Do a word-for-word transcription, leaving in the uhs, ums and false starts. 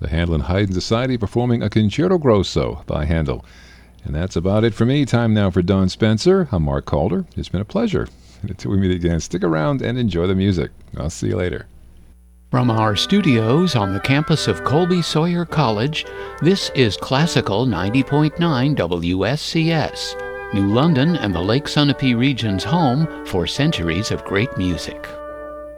the Handel and Haydn Society performing a Concerto Grosso by Handel. And that's about it for me. Time now for Don Spencer. I'm Mark Calder. It's been a pleasure. And until we meet again, stick around and enjoy the music. I'll see you later. From our studios on the campus of Colby Sawyer College, this is Classical ninety point nine W S C S, New London and the Lake Sunapee region's home for centuries of great music.